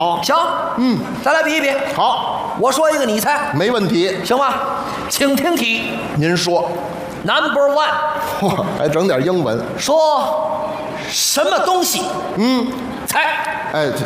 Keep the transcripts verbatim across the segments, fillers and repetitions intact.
好， 行， 嗯， 咱来比一比。 好， 我说一个，你猜， 没问题。 行吗？请听题。 您说， Number one， 嚯，还整点英文。 说什么东西？ 嗯， 猜。 哎，这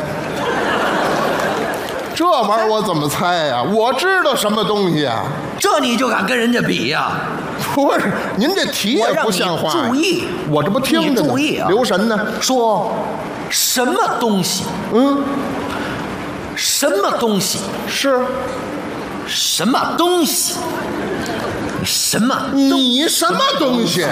这玩意儿我怎么猜呀、我知道什么东西啊？ 这你就敢跟人家比呀、 不是，您这题也我让你不像话。 注意， 我这不听着呢。 你注意啊， 留神呢。 说什么东西？ 嗯， 什么东西？ 是什么东西？什么？ 你什么东西？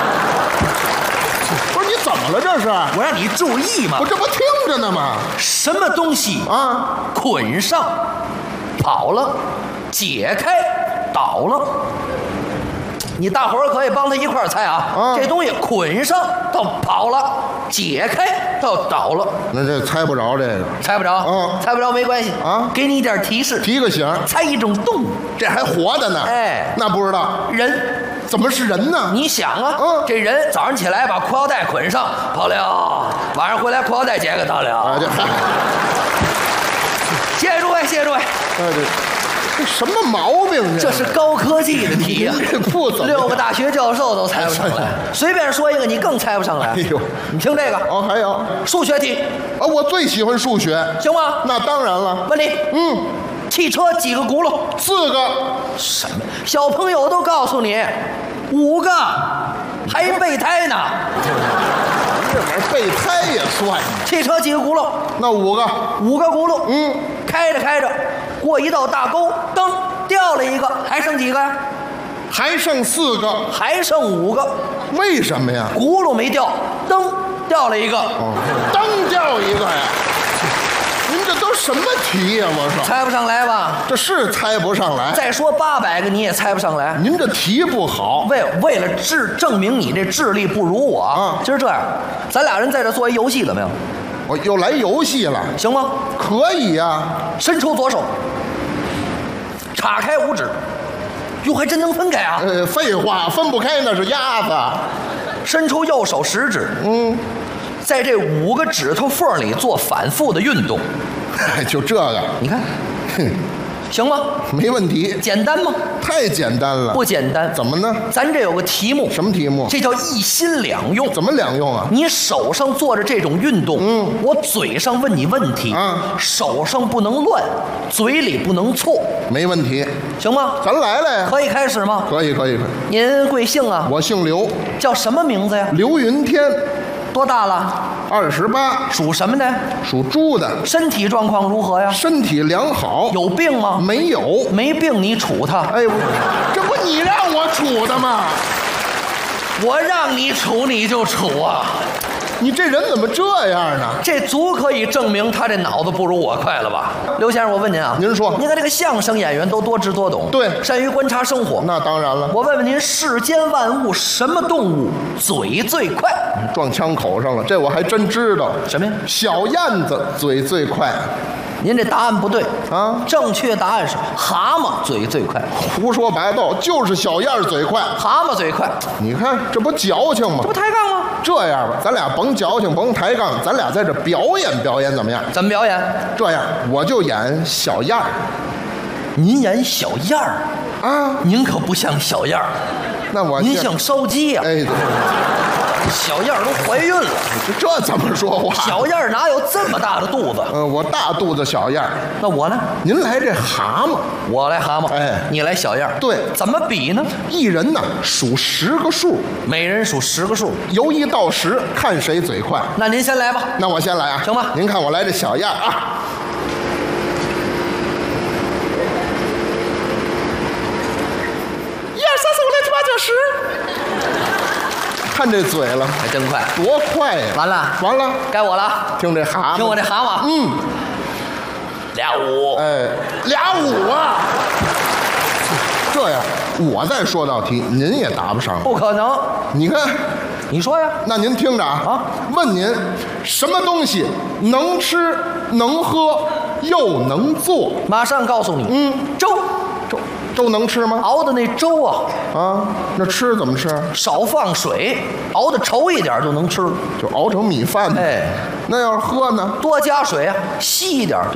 不是你怎么了这是？ 我让你注意嘛我。这不听着呢吗？ 什么东西啊， 捆上跑了，解开倒了？你大伙儿可以帮他一块儿猜啊。 啊这东西捆上到跑了，解开到倒了， 那这猜不着这个， 猜不着。 嗯猜不着没关系啊给你一点提示， 提个醒儿， 猜一种动物。 这还活的呢。 哎那不知道人。 怎么是人呢？ 你想啊， 嗯这人早上起来把裤腰带捆上跑了，晚上回来裤腰带解开倒了。 啊，这嗨， 谢谢诸位，谢谢诸位， 哎这这什么毛病这？ 这是高科技的题呀、 这不怎么样六个大学教授都猜不上来，随便说一个你更猜不上来。 哎呦， 你听这个哦，还有啊， 数学题， 我最喜欢数学。 行吗？ 那当然了。 问你， 嗯， 汽车几个轱辘？ 四个。 什么？小朋友都告诉你，五个，还备胎呢。 这玩意儿备胎也算。 汽车几个轱辘？ 那五个。 五个轱辘。 嗯， 开着开着，过一道大沟，噔，掉了一个，还剩几个呀？ 还剩四个。 还剩五个， 为什么呀？ 轱辘没掉，噔，掉了一个。 哦，当掉一个呀！您这都什么题呀？我说， 猜不上来吧？ 这是猜不上来。 再说八百个你也猜不上来。 您这题不好。 为为了智证明你这智力不如我啊今儿这样，咱俩人在这做一游戏怎么样？ 我又来游戏了。 行吗？ 可以呀。 伸出左手，岔开五指，哟，还真能分开啊！ 呃，废话，分不开那是鸭子。 伸出右手食指， 嗯， 在这五个指头缝里做反复的运动， 哎，就这个， 你看哼， 行吗？ 没问题。 简单吗？ 太简单了。 不简单。 怎么呢？ 咱这有个题目， 什么题目？ 这叫一心两用。 怎么两用啊？ 你手上做着这种运动， 嗯， 我嘴上问你问题， 啊手上不能乱，嘴里不能错， 没问题。 行吗？ 咱来了呀。 可以开始吗？ 可以，可以，可以。 您贵姓啊？ 我姓刘， 叫什么名字呀？ 刘云天， 多大了？ 二十八， 属什么的？ 属猪的， 身体状况如何呀？ 身体良好。 有病吗？ 没有？ 没病你处他， 哎，我这不你让我处的吗？ 我让你处你就处啊！ 你这人怎么这样呢？ 这足可以证明他这脑子不如我快了吧？刘先生，我问您啊， 您说您看这个相声演员都多知多懂， 对善于观察生活。 那当然了， 我问问您，世间万物什么动物嘴最快？ 撞枪口上了，这我还真知道。 什么呀？ 小燕子嘴最快。 您这答案不对啊正确答案是蛤蟆嘴最快， 胡说八道，就是小燕儿嘴快。 蛤蟆嘴快， 你看这不矫情吗这不？抬杠吗？ 这样吧，咱俩甭矫情，甭抬杠，咱俩在这表演表演，怎么样？ 怎么表演？ 这样，我就演小燕儿您演小燕儿， 啊。 您可不像小燕儿， 那我现您像烧鸡呀、 哎，对小燕儿都怀孕了， 这这怎么说话？ 小燕儿哪有这么大的肚子？ 呃，我大肚子小燕儿， 那我呢？ 您来这蛤蟆， 我来蛤蟆， 哎你来小燕儿， 对怎么比呢？ 一人呢数十个数， 每人数十个数， 由一到十，看谁嘴快。 那您先来吧。 那我先来啊， 行吧您看我来这小燕儿啊，一二三四五六七八九十，看这嘴了， 还真快。 多快呀！ 完了， 完了， 该我了。 听这蛤蟆， 听我这蛤蟆， 嗯， 俩五， 哎，俩五啊！这样，我再说道题，您也答不上。 不可能。 你看， 你说呀？ 那您听着啊， 啊问您什么东西能吃、能喝又能做？ 马上告诉你。 嗯， 粥， 粥粥能吃吗？ 熬的那粥啊， 啊，那吃怎么吃？ 少放水，熬的稠一点就能吃。 就熬成米饭。 哎， 那要是喝呢？ 多加水啊，稀一点